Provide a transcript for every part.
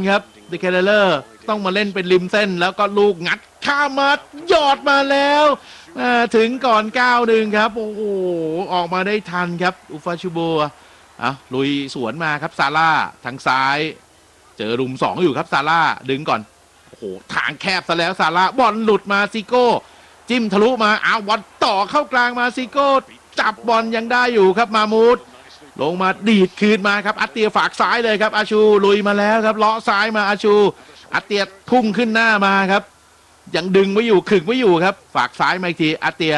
ครับเดคเลอร์ต้องมาเล่นเป็นริมเส้นแล้วก็ลูกงัดข้ามมาหยอดมาแล้วถึงก่อน9-1ครับโอ้โหออกมาได้ทันครับอูฟาชูโบลุยสวนมาครับซาร่าทางซ้ายเจอรุม2อยู่ครับซาร่าดึงก่อนโอ้โหทางแคบซะแล้วซาร่าบอลหลุดมาซิโก้จิ้มทะลุมาบอลต่อเข้ากลางมาซิโก้จับบอลยังได้อยู่ครับมามูดลงมาดีดคืนมาครับอัตเตียฝากซ้ายเลยครับอาชูลุยมาแล้วครับเลาะซ้ายมาอาชูอัตเตียพุ่งขึ้นหน้ามาครับยังดึงไว้อยู่ขึงไว้อยู่ครับฝากซ้ายมาอีกทีอัตเตีย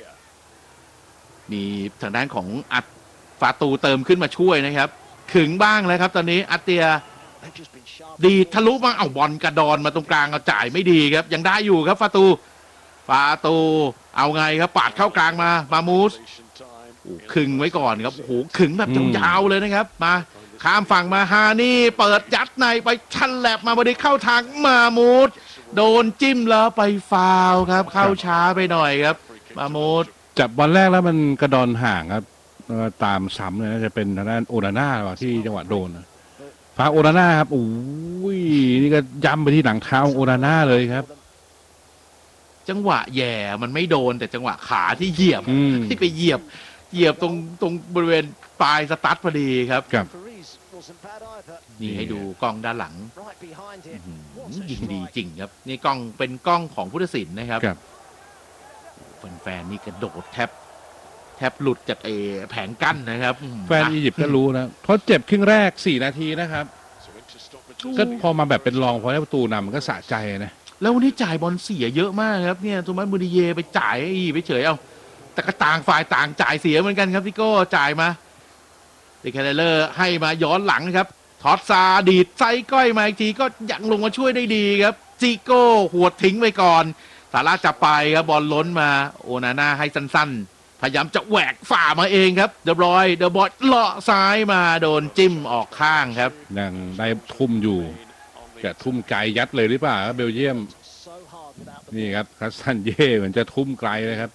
มีทางด้านของฟาตูเติมขึ้นมาช่วยนะครับขึงบ้างแล้วครับตอนนี้อัตเตียดีทะลุมาบอลกระดอนมาตรงกลางจ่ายไม่ดีครับยังได้อยู่ครับฟาตูเอาไงครับปาดเข้ากลางมามูสขึงไว้ก่อนครับโอ้โหขึงแบบยาวๆเลยนะครับมาข้ามฝั่งมาฮานี่เปิดยัดในไปชันแลบมาพอดีเข้าทางมามูสโดนจิ้มแล้วไปฟาวครับเข้าช้าไปหน่อยครับมามูสจับบอลแรกแล้วมันกระดอนห่างครับตามซ้ำเลยนะจะเป็นทางด้านโอนาน่าที่จังหวะโดนฟาโอนาน่าครับโอ้ยนี่ก็ย้ำไปที่หลังเท้าโอนาน่าเลยครับจังหวะแย่มันไม่โดนแต่จังหวะขาที่เหยียบที่ไปเหยียบตรงบริเวณปลายสตาร์ทพอดีครับนี่ให้ดูกล้องด้านหลังยิงดีจริงครับนี่กล้องเป็นกล้องของผู้ตัดสินนะครับแฟนๆนี่กระโดดแทบหลุดจากแผงกั้นนะครับแฟนอียิปต์ก็รู้นะเพราะเจ็บครึ่งแรก4 นาทีนะครับก็พอมาแบบเป็นรองพอได้ประตูนำมันก็สะใจนะแล้ววันนี้จ่ายบอลเสียเยอะมากครับเนี่ยโทมัสมูริเย่ไปจ่ายไปเฉยแต่ก็ต่างฝ่ายต่างจ่ายเสียเหมือนกันครับที่โก้จ่ายมาเดคเลอร์ให้มาย้อนหลังครับทอดซาดีดไซก้อยมาอีกทีก็ยังลงมาช่วยได้ดีครับซิโก้หัวทิ้งไปก่อนสาราจับไปครับบอลล้นมาโอนาน่าให้สั้นๆพยายามจะแหวกฝ่ามาเองครับเดบอยเลาะซ้ายมาโดนจิ้มออกข้างครับยังได้ทุ่มอยู่จะทุ่มไกลยัดเลยหรือเปล่าครับเบลเยียมนี่ครับคัสซันเย่เหมือนจะทุ่มไกลเลยครับ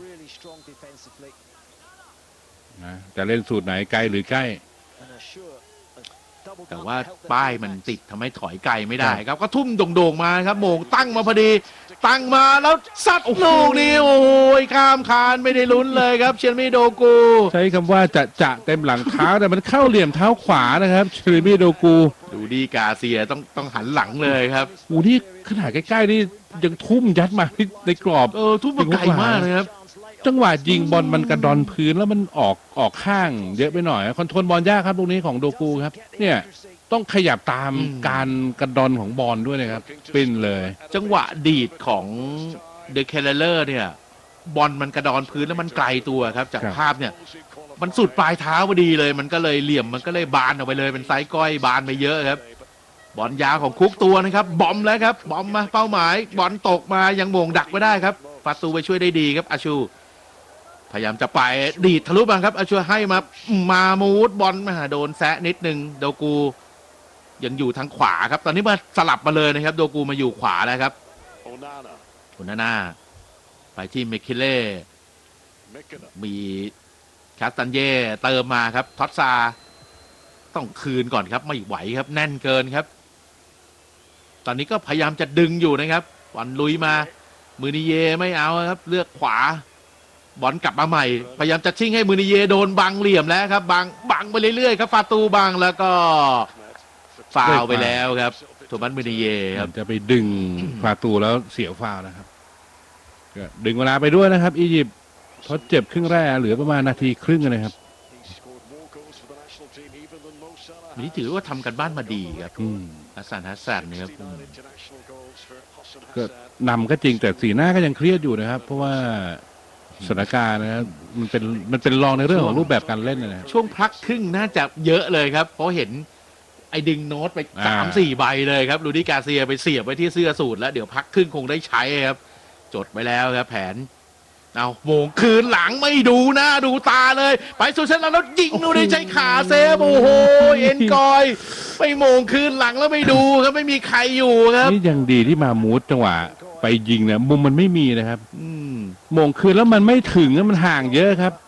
นะจะเล่นสูตรไหนไกลหรือใกล้แต่ว่าป้ายมันติดทำให้ถอยไกลไม่ได้ครับก็ทุ่มโด่งๆมาครับโมงตั้งมาพอดีตั้งมาแล้วซัดลูกนี้โอ้ยข้ามคานไม่ได้ลุ้นเลยครับเชลมีโดกูใช้คำว่าจะเต็มหลังเท้าแต่มันเข้าเหลี่ยมเท้าขวานะครับเชลมีโดกูดูดีกาเซียต้องหันหลังเลยครับนี่ขนาดใกล้ๆนี่ยังทุ่มยัดมาในกรอบทุ่มมาไกลมากเลยครับจังหวะยิงบอลมันกระดอนพื้นแล้วมันออกข้างเยอะไปหน่อยคอนโทรลบอลยากครับตรงนี้ของโดกูครับเนี่ยต้องขยับตามการกระดอนของบอลด้วยนะครับปิ้นเลยจังหวะดีดของเดคเลอร์เนี่ยบอลมันกระดอนพื้นแล้วมันไกลตัวครับจากภาพเนี่ยมันสุดปลายเท้าพอดีเลยมันก็เลยเหลี่ยมมันก็เลยบานออกไปเลยเป็นไซส์ก้อยบานไปเยอะครับบอลยาวของคุกตัวนะครับบอมแล้วครับบอมมาเป้าหมายบอลตกมายังโมงดักไม่ได้ครับฟาตูไปช่วยได้ดีครับอาชูพยายามจะไปดีดทะลุบังครับอาชูให้มามูดบอลมาโดนแซะนิดนึงโดกูยังอยู่ทางขวาครับตอนนี้มาสลับมาเลยนะครับโดกูมาอยู่ขวาแล้วครับโอนาน่าไปที่เมคิเล่มีคาสตันเย่เติมมาครับทอตซาต้องคืนก่อนครับไม่ไหวครับแน่นเกินครับตอนนี้ก็พยายามจะดึงอยู่นะครับบอลลุยมามือนิเยไม่เอาครับเลือกขวาบอลกลับมาใหม่พยายามจะชิ่งให้มือนิเยโดนบังเหลี่ยมแล้วครับบังไปเรื่อยๆครับฟาตูบังแล้วก็ฟาวไปแล้วครับโทมัสมูริเย่ครับจะไปดึงฟาตูแล้วเสียฟาวนะครับดึงเวลาไปด้วยนะครับอียิปต์เพราะเจ็บครึ่งแรกเหลือประมาณนาทีครึ่งนะครับนี่ถือว่าทำกันบ้านมาดีครับฮัสซันนะครับก็นำก็จริงแต่สีหน้าก็ยังเครียดอยู่นะครับเพราะว่าสถานการณ์นะครับมันเป็นรองในเรื่องของรูปแบบการเล่นนะครับช่วงพักครึ่งน่าจะเยอะเลยครับเพราะเห็นไอ้ดึงโน้ตไป 3-4 ใบเลยครับลูดี้กาเซียไปเสียบไว้ที่เสื้อสูทแล้วเดี๋ยวพักครึ่งคงได้ใช้ครับจดไปแล้วครับแผนเอาโมงคืนหลังไม่ดูหน้าดูตาเลยไปสุดเส้นแล้วยิงดูได้ใช้ขาเซฟโอ้โหเอ็นกอยไปโมงคืนหลังแล้วไม่ดูครับไม่มีใครอยู่ครับนี่ยังดีที่มามูดจังหวะไปยิงเนี่ยมุมมันไม่มีนะครับโมงคืนแล้วมันไม่ถึงมันห่างเยอะครับ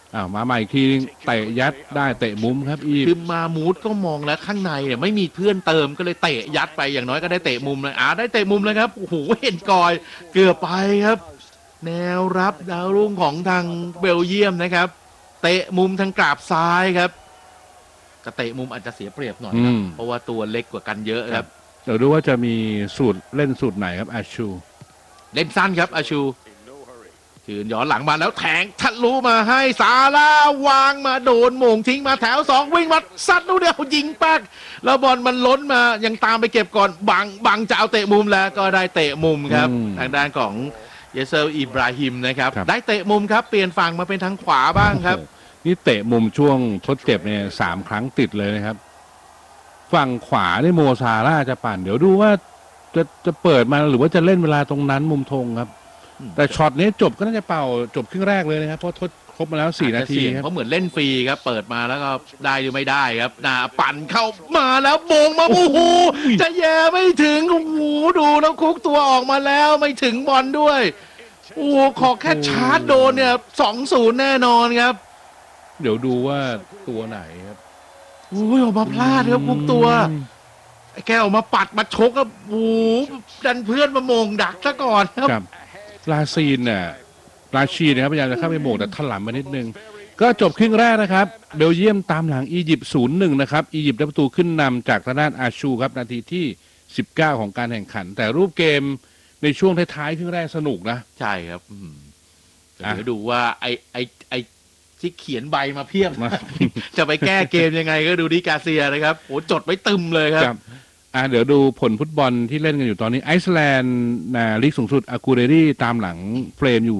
มาใหม่อีกทีนึงเตะยัดได้เตะมุมครับอีคือมามูดก็มองแล้วข้างในเนี่ยไม่มีเพื่อนเติมก็เลยเตะยัดไปอย่างน้อยก็ได้เตะมุมเลยได้เตะมุมเลยครับโอ้โหเห็นกอยเกือบไปครับ แนวรับดาวรุ่งของทางเบลเยียมนะครับเตะมุมทางกราบซ้ายครับก็เตะมุมอาจจะเสียเปรียบหน่อยนะเพราะว่าตัวเล็กกว่ากันเยอะครับเดี๋ยวดูว่าจะมีสูตรเล่นสูตรไหนครับอาชูเล่นสั้นครับอาชูคืนย้อนหลังมาแล้วแทงทะลุมาให้ซาร่าวางมาโดนโมงทิ้งมาแถว2วิ่งมาซัดลูกเดียวยิงปักแล้วบอลมันล้นมายังตามไปเก็บก่อนบังจะเอาเตะมุมแล้วก็ได้เตะมุมครับทางด้านของเยเซอร์อิบราฮิมนะครับได้เตะมุมครับเปลี่ยนฝั่งมาเป็นทางขวาบ้างครับนี่เตะมุมช่วงทดเจ็บเนี่ย3 ครั้งติดเลยนะครับฝั่งขวานี่โมซาร่าจะปั่นเดี๋ยวดูว่าจะเปิดมาหรือว่าจะเล่นเวลาตรงนั้นมุมธงครับแต่ช็อตนี้จบก็น่าจะเป่าจบครึ่งแรกเลยนะครับเพราะทดครบมาแล้ว4 นาทีครับเพราะเหมือนเล่นฟรีครับเปิดมาแล้วก็ได้หรือไม่ได้ครับปั่นเข้ามาแล้วโบงมาโอ้โหจะแย่ไม่ถึงโอ้โหดูแล้วคุกตัวออกมาแล้วไม่ถึงบอลด้วยโอ้ขอแค่ชาร์จโดนเนี่ย2-0แน่นอนครับเดี๋ยวดูว่าตัวไหนครับโอ้ยออกมาพลาดครับคุกตัวแกออกมาปัดมาชกก็โอ้ดันเพื่อนมาโมงดักซะก่อนครับลาซีนเนี่ยราชีนะครับพยายามจะเข้าไปโมงแต่ถลำมานิดนึงก็จบครึ่งแรกนะครับเบลเยียมตามหลังอียิปต์0-1นะครับอียิปต์ได้ประตูขึ้นนำจากทางด้านอาชูครับนาทีที่19ของการแข่งขันแต่รูปเกมในช่วงท้ายๆครึ่งแรกสนุกนะใช่ครับเดี๋ยวดูว่าไอที่เขียนใบมาเพียบจะไปแก้เกมยังไงก็ดูดิกาเซียนะครับโหจดไว้ตึมเลยครับเดี๋ยวดูผลฟุตบอลที่เล่นกันอยู่ตอนนี้ไอซ์แลนด์ลีกสูงสุดอากูเรรี่ตามหลังเฟรมอยู่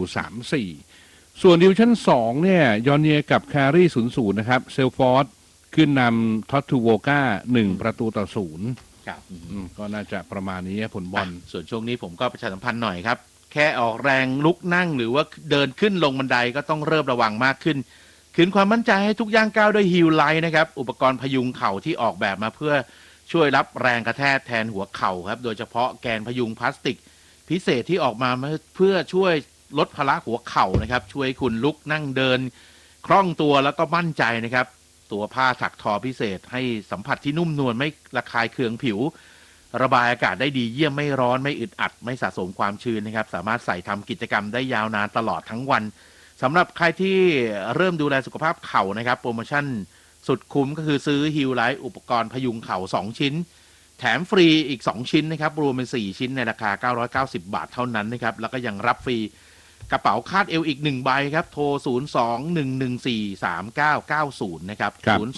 3-4 ส่วนดิวิชั่น2เนี่ยยอนเนียกับแครี่ 0-0 นะครับเซลฟอร์ดขึ้นนำท็อตทูโวกา1-0 ครับก็น่าจะประมาณนี้ผลบอลส่วนช่วงนี้ผมก็ประชาสัมพันธ์หน่อยครับแค่ออกแรงลุกนั่งหรือว่าเดินขึ้นลงบันไดก็ต้องเริ่มระวังมากขึ้นคืนความมั่นใจให้ทุกย่างก้าวด้วยฮิลไลท์นะครับอุปกรณ์พยุงเข่าที่ออกแบบมาเพื่อช่วยรับแรงกระแทกแทนหัวเข่าครับโดยเฉพาะแกนพยุงพลาสติกพิเศษที่ออกมาเพื่อช่วยลดภาระหัวเข่านะครับช่วยคุณลุกนั่งเดินคล่องตัวแล้วก็มั่นใจนะครับตัวผ้าถักทอพิเศษให้สัมผัสที่นุ่มนวลไม่ระคายเคืองผิวระบายอากาศได้ดีเยี่ยมไม่ร้อนไม่อึดอัดไม่สะสมความชื้นนะครับสามารถใส่ทำกิจกรรมได้ยาวนานตลอดทั้งวันสำหรับใครที่เริ่มดูแลสุขภาพเข่านะครับโปรโมชั่นสุดคุ้มก็คือซื้อฮิลไลท์อุปกรณ์พยุงเข่า2 ชิ้นแถมฟรีอีก2 ชิ้นนะครับรวมเป็น4 ชิ้นในราคา990 บาทเท่านั้นนะครับแล้วก็ยังรับฟรีกระเป๋าคาดเอวอีก1 ใบครับโทร02-114-3990นะครับ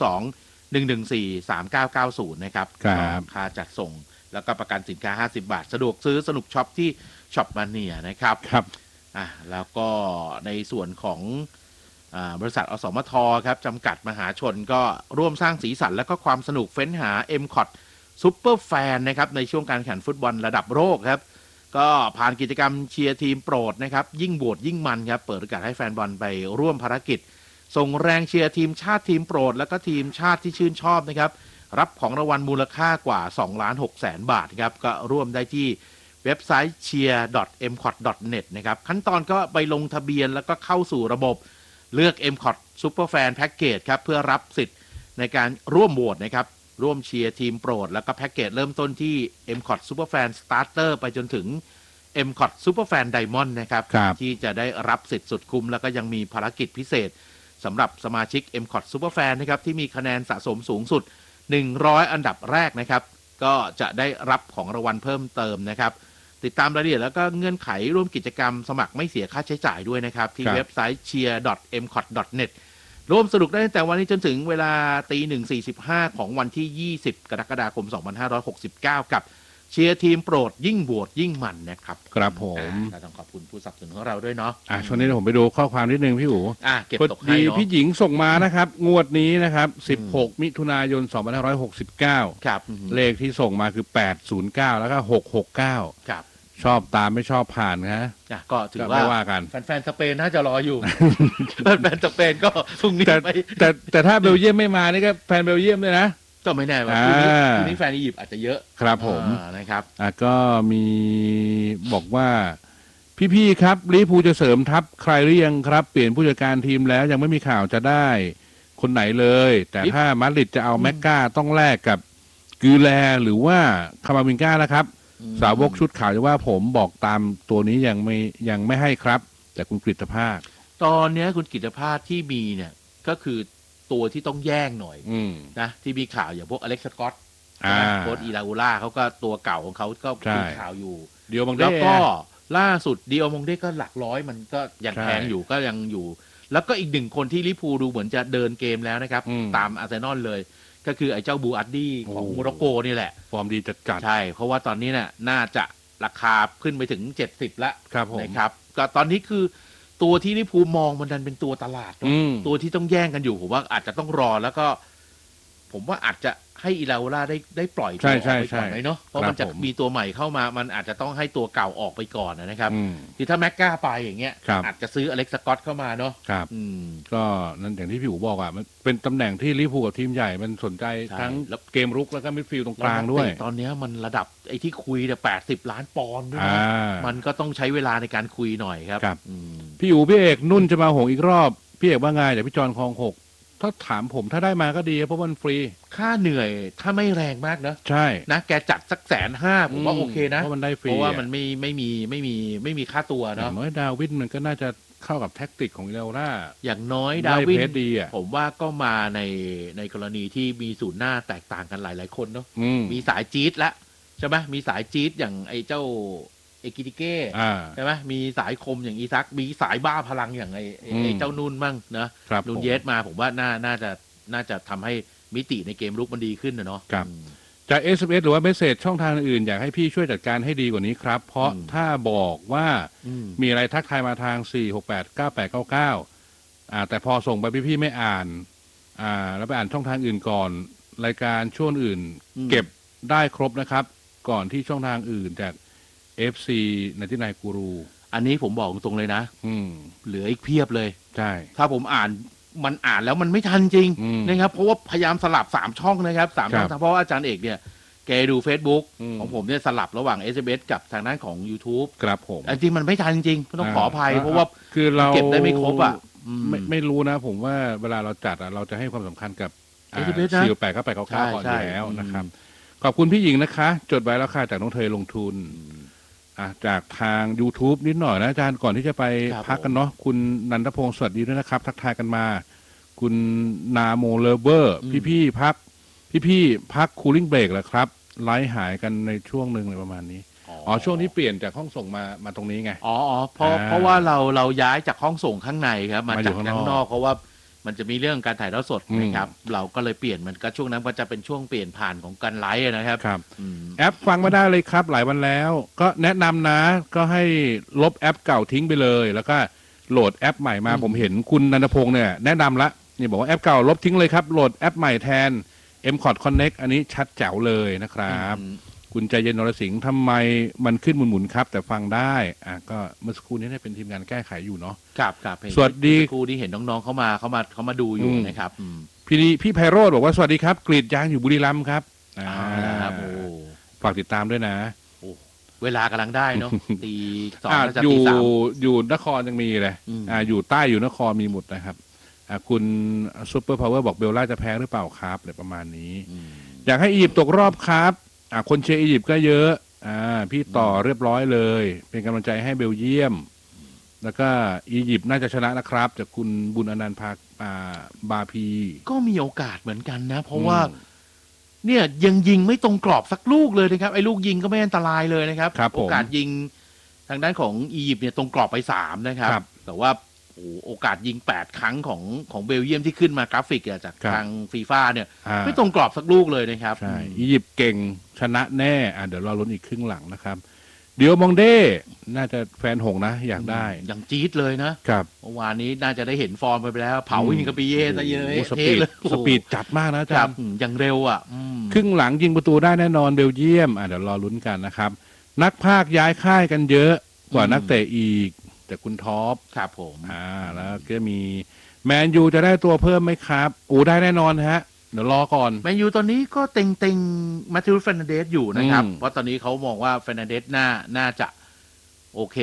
02-114-3990นะครับค่าจัดส่งแล้วก็ประกันสินค้า50 บาทสะดวกซื้อสนุกช็อปที่ช็อปมาเนียนะครับแล้วก็ในส่วนของบริษัทอสมทครับจำกัดมหาชนก็ร่วมสร้างสีสันและก็ความสนุกเฟ้นหา MCOT ซุปเปอร์แฟนนะครับในช่วงการแข่งฟุตบอลระดับโลกครับก็ผ่านกิจกรรมเชียร์ทีมโปรดนะครับยิ่งโหวตยิ่งมันครับเปิดโอกาสให้แฟนบอลไปร่วมภารกิจส่งแรงเชียร์ทีมชาติทีมโปรดแล้วก็ทีมชาติที่ชื่นชอบนะครับรับของรางวัลมูลค่ากว่า 2,600,000 บาทครับก็ร่วมได้ที่เว็บไซต์ cheer.mcot.net นะครับขั้นตอนก็ไปลงทะเบียนแล้วก็เข้าสู่ระบบเลือก MCOT Superfan Package ครับเพื่อรับสิทธิ์ในการร่วมโหวตนะครับร่วมเชียร์ทีมโปรดแล้วก็แพ็กเกจเริ่มต้นที่ MCOT Superfan Starter ไปจนถึง MCOT Superfan Diamond นะครับที่จะได้รับสิทธิ์สุดคุ้มแล้วก็ยังมีภารกิจพิเศษสำหรับสมาชิก MCOT Superfan นะครับที่มีคะแนนสะสมสูงสุด100 อันดับแรกนะครับก็จะได้รับของรางวัลเพิ่มเติมนะครับติดตามรายละเอียดแล้วก็เงื่อนไขร่วมกิจกรรมสมัครไม่เสียค่าใช้จ่ายด้วยนะครับที่เว็บไซต์ cheer.mcot.net ร่วมสนุกได้ตั้งแต่วันนี้จนถึงเวลา 1:45 ของวันที่ 20 กรกฎาคม 2569 กับเชียร์ทีมโปรดยิ่งโหวตยิ่งมันนะครับครับผมต้องขอบคุณผู้สนับสนุนของเราด้วยเนาะช่วงนี้ผมไปดูข้อความนิดนึงพี่อู๋เก็บตกให้เนาะพี่หญิงส่งมานะครับงวดนี้นะครับ16 มิถุนายน 2569 ครับเลขที่ส่งมาคือ809แล้วก็669 ครับชอบตามไม่ชอบผ่านนะก็ถือว่ากันแฟนๆสเปนน่าจะรออยู่แฟนสเปนก็พรุ่งนี้แต่ถ้าเบลเยียมไม่มานี่ก็แฟนเบลเยียมเลยนะก็ไม่แน่ว่าพรุ่งนี้แฟนอียิปต์อาจจะเยอะครับผมนะครับก็มีบอกว่าพี่ๆครับลิเวอร์พูลจะเสริมทัพใครหรือยังครับเปลี่ยนผู้จัดการทีมแล้วยังไม่มีข่าวจะได้คนไหนเลย แต่ถ้ามาดริดจะเอาแม็กกาต้องแลกกับกือแลหรือว่าคามาวิงกานะครับสาวกชุดข่าวจะว่าผมบอกตามตัวนี้ยังไม่ให้ครับ แต่คุณกฤษภาคตอนเนี้ยคุณกิตภาพที่มีเนี่ยก็คือตัวที่ต้องแย่งหน่อย นะที่มีข่าวอย่างพวกอเล็กซ์สกอตโค้ชอีลาอูล่าเขาก็ตัวเก่าของเขาก็เป็นข่าวอยู่เดียวบางเด้แล้วก็ล่าสุดดีโอมงเด้ก็หลักร้อยมันก็ยังแพงอยู่ก็ยังอยู่ แล้วก็อีกหนึ่งคนที่ลิเวอร์พูลดูเหมือนจะเดินเกมแล้วนะครับ ตามอาร์เซนอลเลย ก็คือไอ้เจ้าบูอัดดี้ของโมร็อกโกนี่แหละฟอร์มดีจัดใช่ เพราะว่าตอนนี้เนี่ยน่าจะราคาขึ้นไปถึง70แล้วครับผมนะครับก็ตอนนี้คือตัวที่ลิเวอร์พูลมองมันดันเป็นตัวตลาดเนอะตัวที่ต้องแย่งกันอยู่ผมว่าอาจจะต้องรอแล้วก็ ผมว่าอาจจะให้อีลาโอล่าได้ปล่อยตัวออกไปก่อนไหมเนาะเพราะมันจะมีตัวใหม่เข้ามามันอาจจะต้องให้ตัวเก่าออกไปก่อนนะครับคือถ้าแม็กกาไปอย่างเงี้ยอาจจะซื้ออเล็กซ์สกอตเข้ามาเนาะครับก็นั่นอย่างที่พี่อู๋บอกอ่ะมันเป็นตำแหน่งที่ลิเวอร์พูลกับทีมใหญ่มันสนใจทั้งเกมรุกแล้วก็มิดฟิลด์ตรงกลางด้วยตอนนี้มันระดับไอ้ที่คุยเนี่ย80 ล้านปอนด์ด้วยนะมันก็ต้องใช้เวลาในการคุยหน่อยครับพี่อู๋พี่เอกนุ่นจะมาหงอีกรอบพี่เอกว่าไงเดี๋ยวพี่จอนคลอง6ถ้าถามผมถ้าได้มาก็ดีเพราะมันฟรีค่าเหนื่อยถ้าไม่แรงมากนะใช่นะแกจัดสัก150,000ผมว่าโอเคนะเพราะมันได้ฟรีเพราะว่ามันไม่มีค่าตัวเนาะน้อยดาวิดมันก็น่าจะเข้ากับแท็กติกของเลวล่าอย่างน้อยดาวิดผมว่าก็มาในกรณีที่มีศูนย์หน้าแตกต่างกันหลายคนเนาะมีสายจี๊ดละใช่ไหมมีสายจี๊ดอย่างไอ้เจ้าเอกิติเก้ใช่ไหมมีสายคมอย่างอีซักมีสายบ้าพลังอย่างไอ้เจ้านุ่นมั่งนะนุ่นเยสมาผมว่าน่าจะทำให้มิติในเกมลุกมันดีขึ้นนะเนาะจาก SMS หรือว่าเมสเซจช่องทางอื่นอยากให้พี่ช่วยจัดการให้ดีกว่านี้ครับเพราะถ้าบอกว่ามีอะไรทักทายมาทาง4689899แต่พอส่งไปพี่ไม่อ่านแล้วไปอ่านช่องทางอื่นก่อนรายการช่วงอื่นเก็บได้ครบนะครับก่อนที่ช่องทางอื่นจากFC ในที่นายกูรูอันนี้ผมบอกตรงเลยนะเหลืออีกเพียบเลยใช่ถ้าผมอ่านแล้วมันไม่ทันจริงนะครับเพราะว่าพยายามสลับ3ช่องนะครับ3ช่องเพราะว่าอาจารย์เอกเนี่ยแกดู Facebook ของผมเนี่ยสลับระหว่าง SMS กับทางด้านของ YouTube ครับผมจริงมันไม่ทันจริงต้องขออภัยเพราะว่าคือเราเก็บได้ไม่ครบอ่ะไม่รู้นะผมว่าเวลาเราจัดเราจะให้ความสำคัญกับ468ก็ไป9ก่อนอยู่แล้วนะครับขอบคุณพี่หญิงนะคะจดไว้แล้วค่ะจากน้องเทยลงทุนจากทาง YouTube นิดหน่อยนะอาจารย์ก่อนที่จะไปพักกันเนาะคุณนันทพงศ์สวัสดีด้วยนะครับทักทายกันมาคุณนาโมเลเวอร์พี่พักคูลิ่งเบรกแหละครับไลฟ์หายกันในช่วงหนึ่งเลยประมาณนี้ช่วงที่เปลี่ยนจากห้องส่งมาตรงนี้ไงเพราะว่าเราย้ายจากห้องส่งข้างในครับมาจากข้างนอกเพราะว่ามันจะมีเรื่องการถ่ายทอดสดนะครับเราก็เลยเปลี่ยนมันก็ช่วงนั้นก็จะเป็นช่วงเปลี่ยนผ่านของการไลฟ์นะครับแอปฟังไม่ได้เลยครับหลายวันแล้วก็แนะนำนะก็ให้ลบแอปเก่าทิ้งไปเลยแล้วก็โหลดแอปใหม่มาผมเห็นคุณนันทพงศ์เนี่ยแนะนำละนี่บอกว่าแอปเก่าลบทิ้งเลยครับโหลดแอปใหม่แทน M-Cod Connect อันนี้ชัดแจ๋วเลยนะครับคุณใจเย็นนรสิงห์ทำไมมันขึ้นหมุนๆครับแต่ฟังได้ก็เมื่อสักครู่นี้ได้เป็นทีมงานแก้ไขอยู่เนาะครับสวัสดีครูที่เห็นน้องๆเขามาดูอยู่นะครับพี่ไพโรจน์บอกว่าสวัสดีครับกรีดยางอยู่บุรีรัมย์ครับฝากติดตามด้วยนะเวลากำลังได้เนาะตี2 อยู่นครยังมีเลยอยู่ใต้อยู่นครมีหมดนะครับคุณซูเปอร์พาวเวอร์บอกเบลล่าจะแพ้หรือเปล่าครับอะไรประมาณนี้อยากให้อียิปต์ตกรอบครับคนเชียร์อียิปต์ก็เยอะพี่ต่อเรียบร้อยเลยเป็นกำลังใจให้เบลเยียมแล้วก็อียิปต์น่าจะชนะนะครับจากคุณบุญอนันต์ภาคบาพีก็มีโอกาสเหมือนกันนะเพราะว่าเนี่ยยังยิงไม่ตรงกรอบสักลูกเลยนะครับไอ้ลูกยิงก็ไม่อันตรายเลยนะครับโอกาสยิงทางด้านของอียิปต์เนี่ยตรงกรอบไป3นะครับแต่ว่าโอกาสยิง8ครั้งของเบลเยียมที่ขึ้นมากราฟิกจากทางฟีฟ่าเนี่ยไม่ตรงกรอบสักลูกเลยนะครับใช่อียิปต์เก่งชนะแน่เดี๋ยวรอลุ้นอีกครึ่งหลังนะครับเดี๋ยวมองเด้น่าจะแฟนหงนะอยากได้อย่างจี๊ดเลยนะครับเมื่อวานนี้น่าจะได้เห็นฟอร์มไปแล้วเผาหิงกระปีเย่ซะเยอะสปีดจัดมากนะจ๊ะอย่างเร็วครึ่งหลังยิงประตูได้แน่นอนเบลเยียมเดี๋ยวรอลุ้นกันนะครับนักพากย์ย้ายค่ายกันเยอะกว่านักเตะอีกแต่คุณท็อปครับผมแล้วก็มีแมนยูจะได้ตัวเพิ่มไหมครับได้แน่นอนฮะเดี๋ยวรอก่อนแมนยูตอนนี้ก็เต็งมาทิลเฟรนันเดสอยู่นะครับเพราะตอนนี้เขามองว่าเฟรนันเดสน่าจะโอเคกับ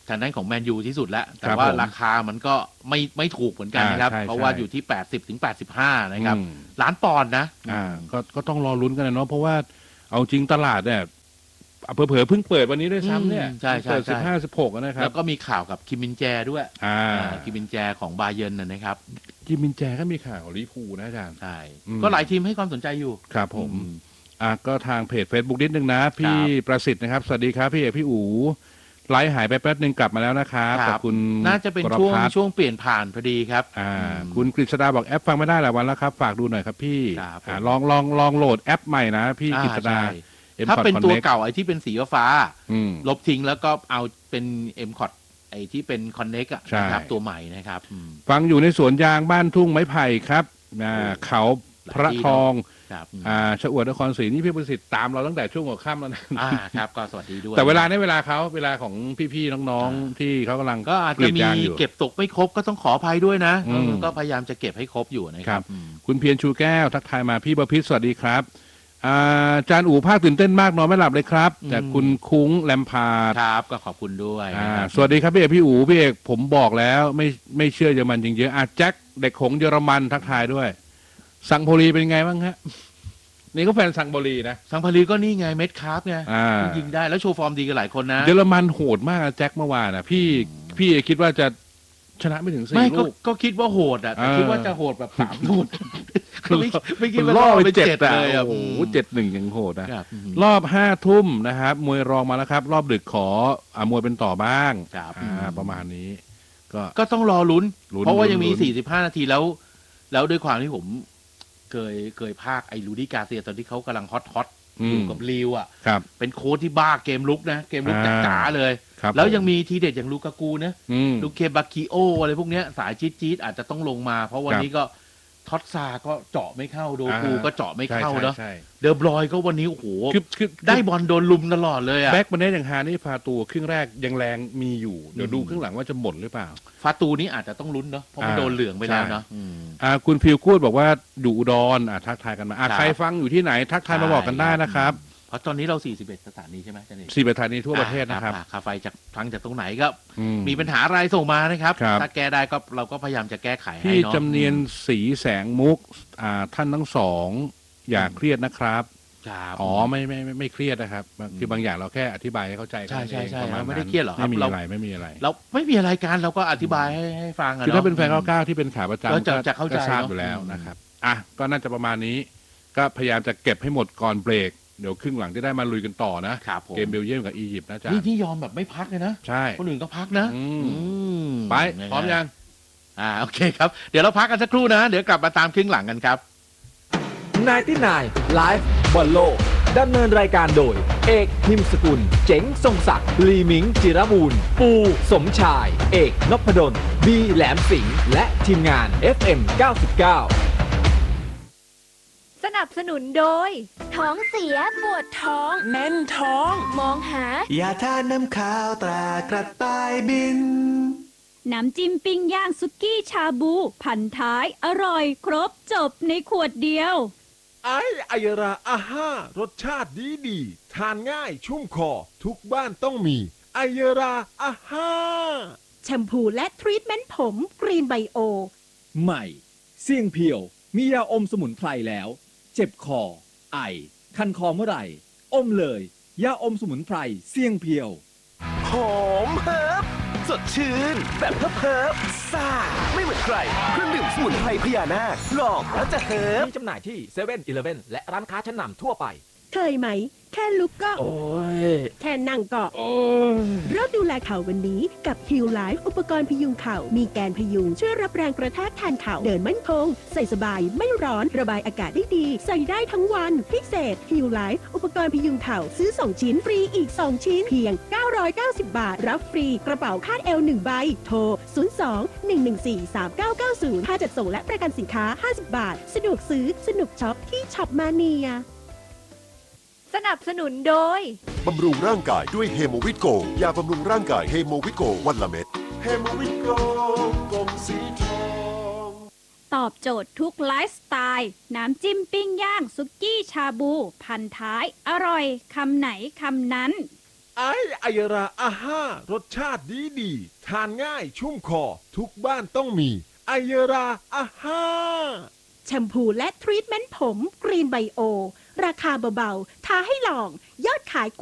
ทางด้านของแมนยูที่สุดแล้วแต่ครับว่าผมราคามันก็ไม่ถูกเหมือนกันนะครับใช่เพราะว่าใช่อยู่ที่80 ถึง 85นะครับอืมล้านปอนด์นะก็ต้องรอลุ้นกันนะเนาะเพราะว่าเอาจริงตลาดเนี่ยเผลอๆเพิ่งเปิดวันนี้ด้วยซ้ำเนี่ยใช่ใช่เปิดใช่ 15-16นะครัแล้บวก็มีข่าวกับคิมมินแจด้วยอ่าคิมมินแจของบาเยิร์นนะครับกิมมินแจก็มีข่าวลิเวอร์พูลนะอาจารย์ใช่อืมก็หลายทีมให้ความสนใจอยู่ครับผมอืมก็ทางเพจ Facebook นิดนึงนะ พี่ประสิทธิ์นะครับ สวัสดีครับ พี่เอกพี่อู๋ไลฟ์หายไปแป๊บนึงกลับมาแล้วนะครับคขรัอบบคุณน่าจะเป็นกรช่วงพัฒน์ช่วงเปลี่ยนผ่านพอดีครับคุณกฤษดาบอกแอปฟังไม่ได้หลายวันแล้วครับ ฝากดูหน่อยครับพี่ครับผมลองโหลดแอปใหม่นะ พี่กฤษดาใช่ M ถ้า Connect เป็นตัวเก่าไอ้ที่เป็นสีฟ้าอืมลบทิ้งแล้วก็เอาเป็น M c o t ไอ้ที่เป็น Connect ใช่นะครับตัวใหม่นะครับฟังอยู่ในสวนยางบ้านทุ่งไม้ไผ่ครับเขาพระทองครับชะอวดนครศรีนี่พี่ประสิทธิ์ตามเราตั้งแต่ช่วงหัวค่ำแล้วนะครับก็สวัสดีด้วยแต่เวลานี้เวลาของพี่ๆน้องๆที่เขากำลังก็อาจกรีจะดมียางอยู่เก็บตกไม่ครบก็ต้องขออภัยด้วยนะอืมก็พยายามจะเก็บให้ครบอยู่นะคครัรับ บคุณเพียรชูแก้วทักทายมาพี่ประพิษสวัสดีครับอาจารย์อู๋ภาคตื่นเต้นมากนอนไม่หลับเลยครับจากคุณคุ้งแลมพาร์ดครับก็ขอบคุณด้วยนะครับสวัสดีครับพี่เอกพี่อู๋พี่เอกผมบอกแล้วไม่เชื่อเยอรมันจริงๆแจ็คเด็กหงส์เยอรมันทักทายด้วย สังโพลีเป็นไงบ้างฮะนี่ก็แฟนสังโพลีนะสังพารีก็นี่ไงเม็ดคาร์ฟไงอ่าที่ยิงได้แล้วโชว์ฟอร์มดีกันหลายคนนะเยอรมันโหดมากแจ็คเมื่อวานนะพี่เอกคิดว่าจะชนะไม่ถึงไม่ 4 ลูกก็คิดว่าโหดอ่ะแต่เออคิดว่าจะโหดแบบ3 ลูกไม่คิดว่าล่อไปเจ็ด 7 เลยอ่ะโอ้โห7-1ยังโหดนะครับรอบ5 ทุ่มนะครับมวยรองมาแล้วครับ รอบดึกขอมวยเป็นต่อบ้างครับประมาณนี้ ก็ก็ต้องรอลุ้น เพราะว่ายังมีลุ้น 45 นาทีแล้วด้วยความที่ผมเคยภาคไอ้ลูดี้กาเซียตอนที่เขากำลังฮอตอยู่กับลิวอ่ะครับเป็นโค้ชที่บ้าเกมลุกนะเกมลุกจ๋าๆเลยครับแล้วยังมีทีเด็ดอย่างลูกากูนะอืมลูเคบาคิโออะไรพวกเนี้ยสายจี๊ดอาจจะต้องลงมา เพราะวันนี้ก็ท็อตซาก็เจาะไม่เข้าโดกูก็เจาะไม่เข้าเนาะใช่เดอบรอยก็วันนี้โอ้โหคือได้บอลโดนลุมตลอดเลยอ่ะแบ็กมันได้อย่างฮานี่พาตัวครึ่งแรกยังแรงมีอยู่เดี๋ยวดูครึ่งหลังว่าจะหมดหรือเปล่าฟาตูนี้อาจจะต้องลุ้นเนาะเพราะมันโดนเหลืองไปแล้วเนาะคุณฟิลกูดบอกว่าอยู่อุดรทักทายกันมาครับใครฟังอยู่ที่ไหนทักทายมาบอกกันได้นะครับเพราะตอนนี้เรา41 สถานีใช่ไหมจันเอก 4 สถานีทั่วประเทศนะครับค่าไฟจากฟังจากตรงไหนก็อืมีปัญหาอะไรส่งมานะครับครับถ้าแก้ได้ก็เราก็พยายามจะแก้ไขให้พี่เนาะจำเนียนสีแสงมุกท่านทั้งสองอย่าเครียดนะครับครับอ๋อไม่เครียดนะครับคือบางอย่างเราแค่อธิบายให้เข้าใจใช่เองใช่ประมาณไม่ได้เครียดหรอกครับไม่มีเราอะไรไม่มีอะไรเราไม่มีอะไรกันเราก็อธิบายให้ฟังอะคือเนาะถ้าเป็นแฟน99ที่เป็นขาประจำก็จะเข้าใจก็ทราบเนอะอยู่แล้วนะครับก็น่าจะประมาณนี้ ก็พยายามจะเก็บให้หมดก่อนเบรกเดี๋ยวครึ่งหลังจะได้มาลุยกันต่อนะครับผมเกมเบลเยียมกับอียิปต์นะจ๊ะนี่ยอมแบบไม่พักเลยนะใช่คนอื่นก็พักนะอืมอืมไปพร้อมยังโอเคครับเดี๋ยวเราพักกันสักครู่นะเดี๋ยวกลับมาตามครึ่งหลังกันครับ 99 Live บอลโลกดำเนินรายการโดย เอกพิมพ์สกุล เจ๋งทรงศักดิ์ลีมิง จิรบูรณ์ปูสมชาย เอกนพดลบีแหลมสิงห์และทีมงาน FM 99 สนับสนุนโดย ท้องเสียปวดท้องแน่นท้องมองหาอย่าทานน้ำข้าวตรากระต่ายบินน้ำจิ้มปิ้งย่างซุกี้ชาบู พันท้าย อร่อย ครบจบในขวดเดียวไอราอาห้ารสชาติดีทานง่ายชุ่มคอทุกบ้านต้องมีไอราอาห้าแชมพูและทรีทเมนต์ผมกรีนไบโอใหม่เสี่ยงเพียว มียาอมสมุนไพรแล้ว เจ็บคอ ไอ คันคอเมื่อไหร่ อมเลย ยาอมสมุนไพรเสี่ยงเพียวหอมเฮิบสดชื่น แบบเฮิบซ่า ไม่เหมือนใคร เครื่องดื่มสมุนไพรพญานาคลองแล้วจะเฮิบมีจำหน่ายที่7 e เ e ่ e อและร้านค้าชั้นนำทั่วไปเคยไหม แค่ลุกก็โอ้ยแค่นั่งก็เริ่มดูแลเข่าวันนี้กับ Heal Life อุปกรณ์พยุงเข่า มีแกนพยุงช่วยรับแรงกระแทกแทนเข่าเดินมั่นคง ใส่สบายไม่ร้อนระบายอากาศได้ดี ใส่ได้ทั้งวัน พิเศษ Heal Life อุปกรณ์พยุงเข่าซื้อ 2 ชิ้นฟรีอีก 2 ชิ้น เพียง 990 บาท รับฟรีกระเป๋าคาดเอว 1 ใบ โทร 02-114-3990 ค่าจัดส่งและประกันสินค้า 50 บาท สะดวกซื้อสนุกช็อปที่ช็อปมาเนียสนับสนุนโดยบำรุงร่างกายด้วยเฮโมวิตโกยาบำรุงร่างกายเฮโมวิตโกวันละเม็ดเฮโมวิตโกกลมสีทองตอบโจทย์ทุกไลฟ์สไตล์ น้ำจิ้มปิ้งย่างซุกี้ชาบู พันท้าย อร่อย คำไหนคำนั้นอายราอาห้ารสชาติดีทานง่ายชุ่มคอทุกบ้านต้องมีอายราอาห้าแชมพูและทรีทเมนต์ผมกรีนไบโอราคาเบาๆท้าให้ลองยอดขายกว่า